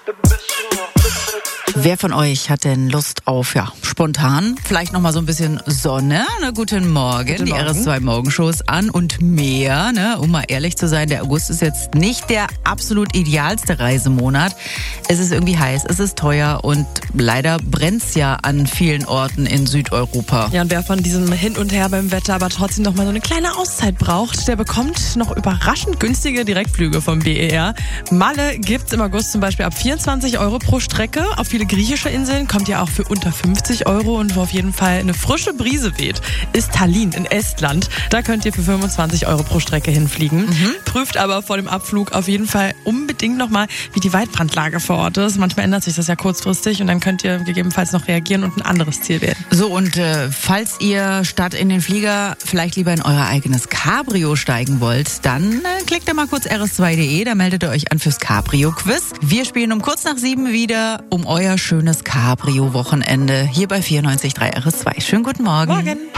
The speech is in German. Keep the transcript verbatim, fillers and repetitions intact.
Wer von euch hat denn Lust auf, ja, spontan, vielleicht nochmal so ein bisschen Sonne? Na, guten Morgen, Guten die Morgen. R S zwei Morgenshows an und mehr, ne? Um mal ehrlich zu sein, der August ist jetzt nicht der absolut idealste Reisemonat. Es ist irgendwie heiß, es ist teuer und leider brennt's ja an vielen Orten in Südeuropa. Ja, und wer von diesem Hin und Her beim Wetter aber trotzdem noch mal so eine kleine Auszeit braucht, der bekommt noch überraschend günstige Direktflüge vom B E R. Malle gibt's im August zum Beispiel ab vierundzwanzig Euro pro Strecke. Auf viele griechische Inseln kommt ja auch für unter fünfzig Euro und wo auf jeden Fall eine frische Brise weht, ist Tallinn in Estland. Da könnt ihr für fünfundzwanzig Euro pro Strecke hinfliegen. Mhm. Prüft aber vor dem Abflug auf jeden Fall unbedingt nochmal, wie die Waldbrandlage vor Ort ist. Manchmal ändert sich das ja kurzfristig und dann könnt ihr gegebenenfalls noch reagieren und ein anderes Ziel wählen. So, und äh, falls ihr statt in den Flieger vielleicht lieber in euer eigenes Cabrio steigen wollt, dann äh, klickt ihr mal kurz r s zwei punkt d e, da meldet ihr euch an fürs Cabrio-Quiz. Wir spielen um kurz nach sieben wieder um euer schönes Cabrio-Wochenende hier bei vierundneunzig Komma drei R S zwei. Schönen guten Morgen. Morgen.